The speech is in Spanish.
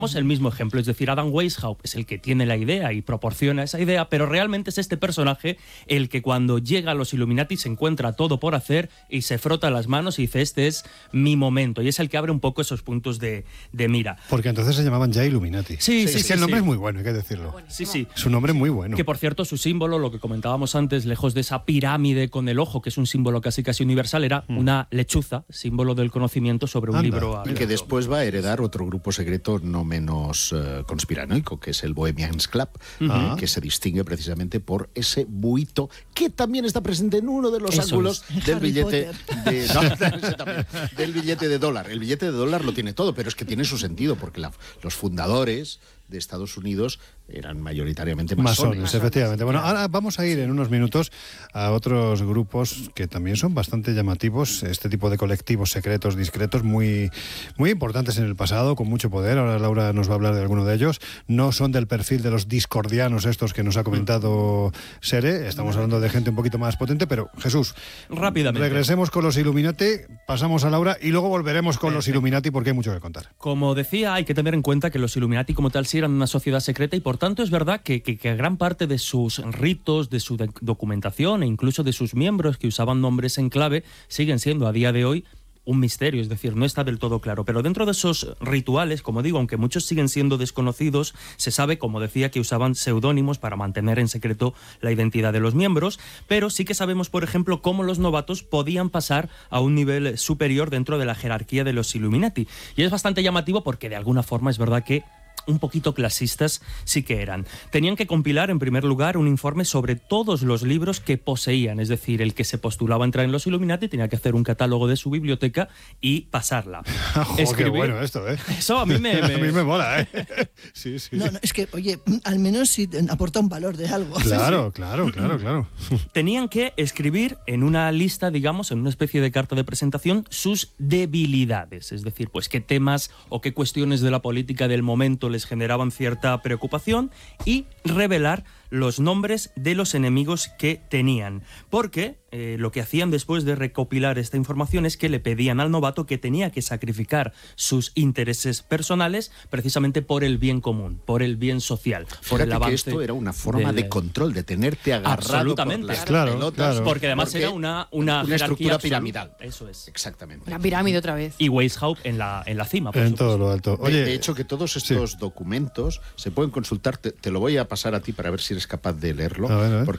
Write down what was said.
El mismo ejemplo, es decir, Adam Weishaupt es el que tiene la idea y proporciona esa idea, pero realmente es este personaje el que cuando llega a los Illuminati se encuentra todo por hacer y se frota las manos y dice, este es mi momento, y es el que abre un poco esos puntos de mira. Porque entonces se llamaban ya Illuminati. Sí, el nombre es muy bueno, hay que decirlo. Sí, sí. Es un nombre muy bueno. Que por cierto, su símbolo, lo que comentábamos antes, lejos de esa pirámide con el ojo, que es un símbolo casi universal, era una lechuza, símbolo del conocimiento sobre un libro abierto. Y que después va a heredar otro grupo secreto no menos conspiranoico, que es el Bohemians Club, que se distingue precisamente por ese buito que también está presente en uno de los ángulos del billete del billete de dólar. El billete de dólar lo tiene todo, pero es que tiene su sentido, porque los fundadores de Estados Unidos eran mayoritariamente masones. Efectivamente. Bueno, ahora vamos a ir en unos minutos a otros grupos que también son bastante llamativos, este tipo de colectivos secretos, discretos, muy, muy importantes en el pasado, con mucho poder. Ahora Laura nos va a hablar de alguno de ellos. No son del perfil de los discordianos estos que nos ha comentado Sere. Estamos hablando de gente un poquito más potente, pero Jesús, rápidamente regresemos con los Illuminati, pasamos a Laura y luego volveremos con los Illuminati porque hay mucho que contar. Como decía, hay que tener en cuenta que los Illuminati como tal sí eran una sociedad secreta y por tanto es verdad que gran parte de sus ritos, de su documentación e incluso de sus miembros que usaban nombres en clave siguen siendo a día de hoy un misterio, es decir, no está del todo claro. Pero dentro de esos rituales, como digo, aunque muchos siguen siendo desconocidos, se sabe, como decía, que usaban seudónimos para mantener en secreto la identidad de los miembros, pero sí que sabemos, por ejemplo, cómo los novatos podían pasar a un nivel superior dentro de la jerarquía de los Illuminati. Y es bastante llamativo porque de alguna forma es verdad que un poquito clasistas sí que eran. Tenían que compilar, en primer lugar, un informe sobre todos los libros que poseían, es decir, el que se postulaba a entrar en los Illuminati tenía que hacer un catálogo de su biblioteca y pasarla. Qué bueno esto, ¿eh? Eso a mí me... a mí me mola, ¿eh? Sí. No, es que, oye, al menos sí aporta un valor de algo. Claro. Tenían que escribir en una lista, digamos, en una especie de carta de presentación, sus debilidades, es decir, pues qué temas o qué cuestiones de la política del momento les generaban cierta preocupación y revelar los nombres de los enemigos que tenían. Porque lo que hacían después de recopilar esta información es que le pedían al novato que tenía que sacrificar sus intereses personales precisamente por el bien común, por el bien social. Por el avance que esto era una forma de control, de tenerte agarrado por las pelotas. Porque además era una estructura piramidal. Eso es. Exactamente. La pirámide otra vez. Y Weishaupt en la cima, por en supuesto. todo lo alto. Oye, de hecho, que todos estos documentos se pueden consultar. Te lo voy a pasar a ti para ver si eres capaz de leerlo. A ver.